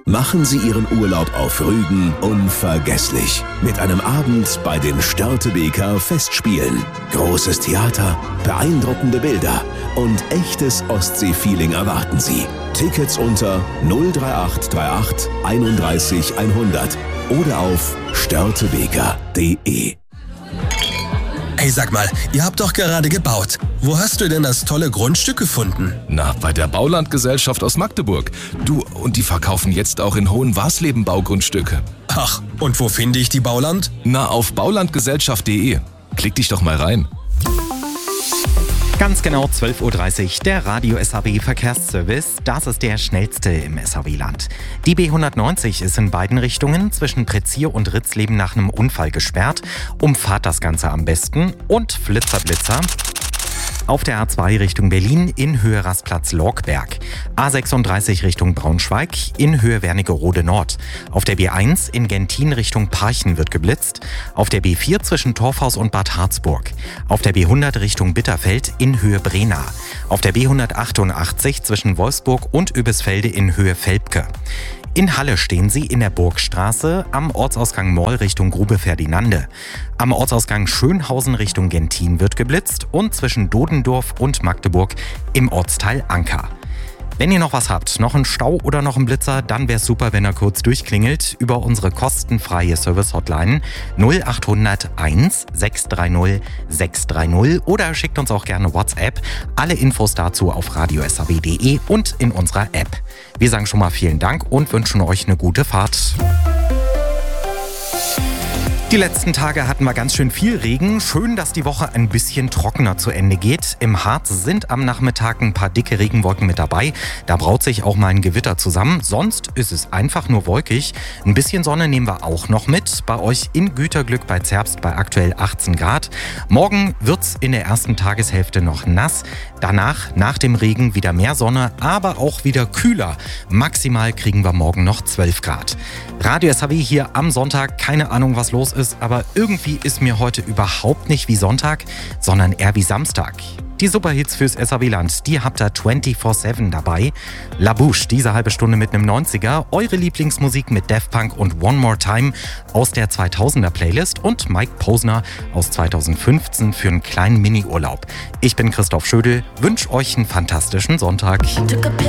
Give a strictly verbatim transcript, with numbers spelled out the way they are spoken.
Machen Sie Ihren Urlaub auf Rügen unvergesslich. Mit einem Abend bei den Störtebeker Festspielen. Großes Theater, beeindruckende Bilder und echtes Ostsee-Feeling erwarten Sie. Tickets unter null drei acht drei acht einunddreißig hundert oder auf störtebeker punkt de. Ey, sag mal, ihr habt doch gerade gebaut. Wo hast du denn das tolle Grundstück gefunden? Na, bei der Baulandgesellschaft aus Magdeburg. Du, und die verkaufen jetzt auch in Hohenwarsleben Baugrundstücke. Ach, und wo finde ich die Bauland? Na, auf baulandgesellschaft punkt de. Klick dich doch mal rein. Ganz genau zwölf Uhr dreißig, der Radio S H W Verkehrsservice. Das ist der schnellste im S H W-Land. Die B hundertneunzig ist in beiden Richtungen zwischen Prezier und Ritzleben nach einem Unfall gesperrt. Umfahrt das Ganze am besten. Und Flitzer Blitzer. Auf der A zwei Richtung Berlin in Höhe Rastplatz Lorkberg. A sechsunddreißig Richtung Braunschweig in Höhe Wernigerode Nord. Auf der B eins in Gentin Richtung Parchen wird geblitzt. Auf der B vier zwischen Torfhaus und Bad Harzburg. Auf der B hundert Richtung Bitterfeld in Höhe Brena. Auf der B hundertachtundachtzig zwischen Wolfsburg und Übisfelde in Höhe Velpke. In Halle stehen Sie in der Burgstraße, am Ortsausgang Moll Richtung Grube Ferdinande. Am Ortsausgang Schönhausen Richtung Gentin wird geblitzt und zwischen Dodendorf und Magdeburg im Ortsteil Anker. Wenn ihr noch was habt, noch einen Stau oder noch einen Blitzer, dann wäre es super, wenn er kurz durchklingelt über unsere kostenfreie Service-Hotline null acht hundert eins sechs drei null sechs drei null oder schickt uns auch gerne WhatsApp. Alle Infos dazu auf radio s h w punkt de und in unserer App. Wir sagen schon mal vielen Dank und wünschen euch eine gute Fahrt. Die letzten Tage hatten wir ganz schön viel Regen. Schön, dass die Woche ein bisschen trockener zu Ende geht. Im Harz sind am Nachmittag ein paar dicke Regenwolken mit dabei. Da braut sich auch mal ein Gewitter zusammen. Sonst ist es einfach nur wolkig. Ein bisschen Sonne nehmen wir auch noch mit. Bei euch in Güterglück bei Zerbst bei aktuell achtzehn Grad. Morgen wird's in der ersten Tageshälfte noch nass. Danach, nach dem Regen, wieder mehr Sonne, aber auch wieder kühler. Maximal kriegen wir morgen noch zwölf Grad. Radio S H W hier am Sonntag. Keine Ahnung, was los ist. Ist, aber irgendwie ist mir heute überhaupt nicht wie Sonntag, sondern eher wie Samstag. Die Superhits fürs S H W-Land, die habt ihr vierundzwanzig sieben dabei. La Bouche, diese halbe Stunde mit einem neunziger. Eure Lieblingsmusik mit Daft Punk und One More Time aus der zweitausender Playlist und Mike Posner aus zweitausendfünfzehn für einen kleinen Mini-Urlaub. Ich bin Christoph Schödel, wünsche euch einen fantastischen Sonntag.